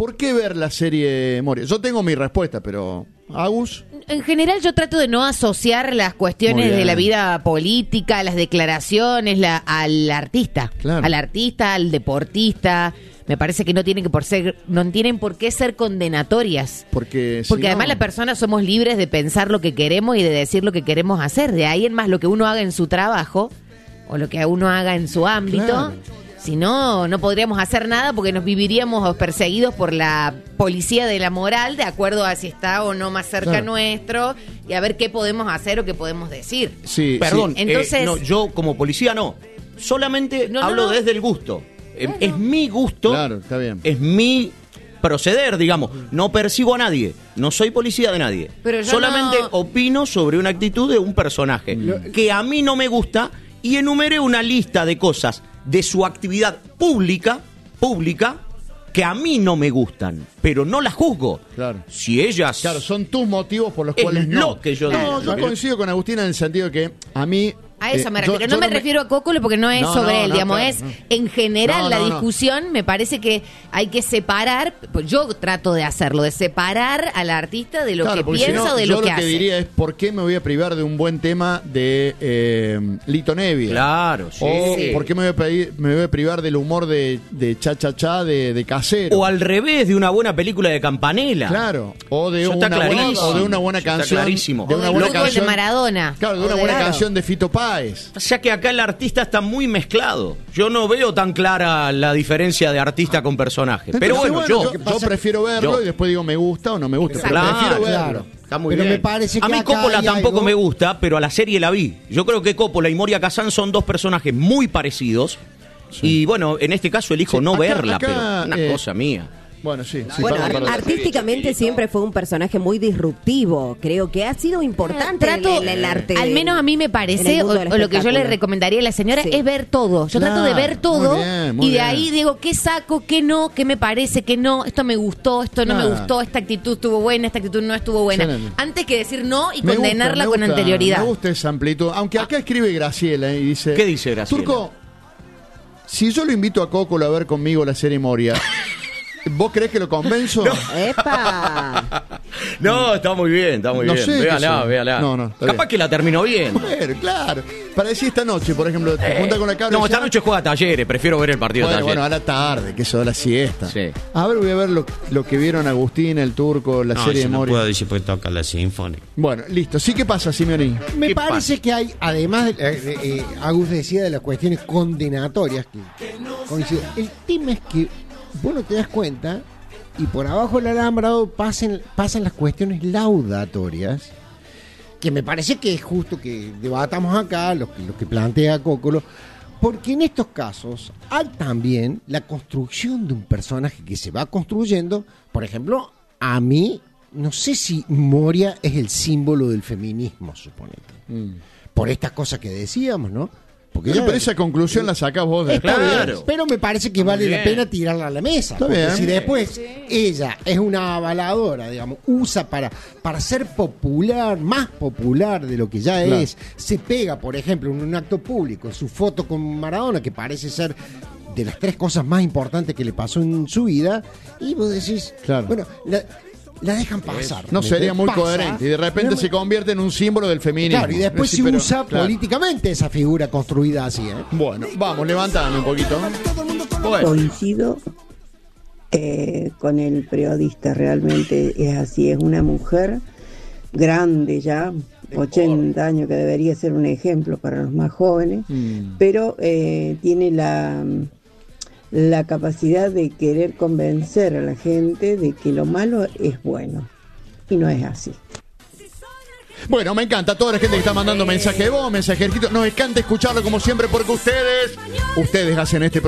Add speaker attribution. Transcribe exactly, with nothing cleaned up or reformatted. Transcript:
Speaker 1: ¿por qué ver la serie Moria? Yo tengo mi respuesta, pero... ¿Agus?
Speaker 2: En general yo trato de no asociar las cuestiones de la vida política, las declaraciones, la, al artista.
Speaker 1: Claro.
Speaker 2: Al artista, al deportista. Me parece que no tienen que por ser, no tienen por qué ser condenatorias.
Speaker 1: Porque,
Speaker 2: Porque
Speaker 1: si
Speaker 2: además
Speaker 1: no...
Speaker 2: las personas somos libres de pensar lo que queremos y de decir lo que queremos hacer. De ahí en más lo que uno haga en su trabajo o lo que uno haga en su ámbito.
Speaker 1: Claro.
Speaker 2: Si no, no podríamos hacer nada porque nos viviríamos perseguidos por la policía de la moral, de acuerdo a si está o no más cerca
Speaker 1: Claro.
Speaker 2: nuestro, y a ver qué podemos hacer o qué podemos decir.
Speaker 1: Sí,
Speaker 3: Perdón,
Speaker 1: sí.
Speaker 2: Entonces-
Speaker 3: eh, no, yo como policía no. Solamente
Speaker 2: No, no,
Speaker 3: hablo
Speaker 2: no.
Speaker 3: desde el gusto. Eh, Es mi gusto,
Speaker 1: Claro, está bien.
Speaker 3: es mi proceder, digamos. No persigo a nadie, no soy policía de nadie.
Speaker 2: Pero yo
Speaker 3: Solamente
Speaker 2: no-
Speaker 3: opino sobre una actitud de un personaje que a mí no me gusta y enumeré una lista de cosas de su actividad pública, pública, que a mí no me gustan, pero no las juzgo.
Speaker 1: Claro.
Speaker 3: Si ellas...
Speaker 1: Claro, son tus motivos por los
Speaker 3: Es
Speaker 1: cuales no.
Speaker 3: lo que yo
Speaker 1: no,
Speaker 3: digo.
Speaker 1: yo coincido con Agustina en el sentido que a mí...
Speaker 2: A eso
Speaker 1: eh,
Speaker 2: me
Speaker 1: yo-
Speaker 2: refiero.
Speaker 1: yo
Speaker 2: no me refiero a Cócolo porque no es
Speaker 1: No,
Speaker 2: sobre
Speaker 1: no,
Speaker 2: él,
Speaker 1: no,
Speaker 2: digamos,
Speaker 1: claro,
Speaker 2: es
Speaker 1: no.
Speaker 2: en general
Speaker 1: No,
Speaker 2: la
Speaker 1: no, no.
Speaker 2: discusión. Me parece que hay que separar, pues yo trato de hacerlo, de separar al artista de lo
Speaker 1: Claro,
Speaker 2: que
Speaker 1: porque si
Speaker 2: piensa
Speaker 1: no,
Speaker 2: o de
Speaker 1: yo
Speaker 2: lo que
Speaker 1: lo que
Speaker 2: hace.
Speaker 1: diría es ¿por qué me voy a privar de un buen tema de eh, Lito Nevia?
Speaker 3: Claro, sí.
Speaker 1: O
Speaker 2: Sí.
Speaker 1: ¿por qué me voy a, pedir- me voy a privar del humor de, de cha cha cha de, de Casero?
Speaker 3: O al revés de una buena película de Campanella.
Speaker 1: Claro, o de,
Speaker 3: Eso
Speaker 1: una
Speaker 3: está
Speaker 1: buena,
Speaker 3: clarísimo.
Speaker 1: o de una buena
Speaker 3: Eso está
Speaker 1: canción,
Speaker 3: clarísimo.
Speaker 1: de
Speaker 2: O
Speaker 1: una
Speaker 2: del
Speaker 1: buena
Speaker 2: fútbol de
Speaker 1: canción
Speaker 2: Maradona.
Speaker 1: Claro, de
Speaker 2: O
Speaker 1: una
Speaker 2: de-
Speaker 1: buena
Speaker 2: Claro.
Speaker 1: canción de Fito Páez.
Speaker 3: Ya que acá el artista está muy mezclado. Yo no veo tan clara la diferencia de artista con personaje. Pero
Speaker 1: Entonces,
Speaker 3: bueno, yo...
Speaker 1: yo, yo prefiero verlo
Speaker 3: Yo.
Speaker 1: y después digo me gusta o no me gusta. Pero
Speaker 3: Claro,
Speaker 1: prefiero verlo.
Speaker 4: claro.
Speaker 3: Está muy
Speaker 4: Pero
Speaker 3: bien.
Speaker 4: me parece
Speaker 3: a
Speaker 4: que
Speaker 3: mí
Speaker 4: acá
Speaker 3: Coppola
Speaker 4: hay
Speaker 3: tampoco
Speaker 4: algo-
Speaker 3: me gusta, pero a la serie la vi. Yo creo que Coppola y Moria Kazan son dos personajes muy parecidos. Y bueno, en este caso elijo
Speaker 1: Sí,
Speaker 3: no
Speaker 1: acá-
Speaker 3: verla,
Speaker 1: acá,
Speaker 3: pero una
Speaker 1: eh,
Speaker 3: cosa mía.
Speaker 1: Bueno, sí. sí,
Speaker 5: Bueno,
Speaker 1: perdón,
Speaker 5: ar-
Speaker 1: perdón.
Speaker 5: artísticamente siempre fue un personaje muy disruptivo. Creo que ha sido importante
Speaker 2: Trato,
Speaker 5: el, el- el arte.
Speaker 2: al menos a mí me
Speaker 5: en
Speaker 2: parece,
Speaker 5: el
Speaker 2: o,
Speaker 5: mundo del
Speaker 2: o lo que yo le
Speaker 5: espectáculo.
Speaker 2: recomendaría a la señora
Speaker 5: Sí.
Speaker 2: es ver todo. Yo trato de
Speaker 1: Claro,
Speaker 2: ver todo
Speaker 1: muy bien, muy
Speaker 2: y de
Speaker 1: bien.
Speaker 2: ahí digo qué saco, qué no, qué me parece, qué no, esto me gustó, esto no
Speaker 1: Claro.
Speaker 2: me gustó, esta actitud estuvo buena, esta actitud no estuvo buena.
Speaker 1: Excelente.
Speaker 2: Antes que decir no y
Speaker 1: Me
Speaker 2: condenarla
Speaker 1: gusta, me
Speaker 2: con
Speaker 1: gusta,
Speaker 2: anterioridad.
Speaker 1: Me gusta esa amplitud. Aunque acá escribe Graciela y dice...
Speaker 3: ¿Qué dice Graciela?
Speaker 1: Turco, si yo lo invito a Cócolo a ver conmigo la serie Moria, ¿vos creés que lo convenzo?
Speaker 5: ¡Epa!
Speaker 3: No, está muy bien, está muy
Speaker 1: No
Speaker 3: bien.
Speaker 1: sé qué
Speaker 3: Véala,
Speaker 1: sé.
Speaker 3: véala.
Speaker 1: No, no, está
Speaker 3: Capaz
Speaker 1: bien.
Speaker 3: que la terminó bien.
Speaker 1: Bueno, claro. Para decir esta noche, por ejemplo, te junta con la cabra. y
Speaker 3: No,
Speaker 1: dice,
Speaker 3: esta noche juega Talleres, prefiero ver el partido
Speaker 1: Bueno,
Speaker 3: de
Speaker 1: bueno,
Speaker 3: Talleres.
Speaker 1: a la tarde, que eso de la siesta.
Speaker 3: Sí.
Speaker 1: A ver, voy a ver lo, lo que vieron Agustín, el Turco, la
Speaker 6: No,
Speaker 1: serie
Speaker 6: yo
Speaker 1: de
Speaker 6: no
Speaker 1: Moria.
Speaker 6: puedo decir porque toca la sinfónica.
Speaker 1: Bueno, listo. ¿Sí qué pasa, Simeoni?
Speaker 4: Me
Speaker 3: ¿Qué
Speaker 4: parece que hay, además, de, eh, eh, Agus decía de las cuestiones condenatorias, que coincido. El tema es que vos no te das cuenta y por abajo del alambrado pasen, pasan las cuestiones laudatorias, que me parece que es justo que debatamos acá, lo, que- lo que plantea Cócolo, porque en estos casos hay también la construcción de un personaje que se va construyendo. Por ejemplo, a mí, no sé si Moria es el símbolo del feminismo, suponete. Por estas cosas que decíamos, ¿no? Porque
Speaker 1: Pero,
Speaker 4: ella-
Speaker 1: pero esa conclusión la sacás vos de
Speaker 4: Está
Speaker 3: Claro.
Speaker 4: bien, pero me parece que vale la
Speaker 3: bien.
Speaker 4: pena tirarla a la mesa.
Speaker 1: Está
Speaker 4: porque
Speaker 1: bien.
Speaker 4: si después ella es una avaladora, digamos, usa para, para ser popular, más popular de lo que ya
Speaker 1: Claro.
Speaker 4: es, se pega, por ejemplo, en un acto público, su foto con Maradona, que parece ser de las tres cosas más importantes que le pasó en su vida, y vos decís,
Speaker 1: Claro.
Speaker 4: bueno, la, la dejan pasar.
Speaker 1: No sería muy
Speaker 4: Pasa,
Speaker 1: coherente. Y de repente
Speaker 4: pero-
Speaker 1: se convierte en un símbolo del feminismo.
Speaker 4: Claro, y después
Speaker 1: Sí,
Speaker 4: se
Speaker 1: pero-
Speaker 4: usa
Speaker 1: claro.
Speaker 4: políticamente esa figura construida así, ¿eh?
Speaker 1: Bueno, vamos, levantame un poquito. Bueno,
Speaker 7: Coincido eh, con el periodista, realmente es así, es una mujer grande ya, ochenta años, que debería ser un ejemplo para los más jóvenes,
Speaker 1: Mm.
Speaker 7: pero eh, tiene la, la capacidad de querer convencer a la gente de que lo malo es bueno, y no es así.
Speaker 1: Bueno, me encanta toda la gente que está mandando mensaje de voz, mensaje escrito. Nos encanta escucharlo como siempre porque ustedes, ustedes hacen este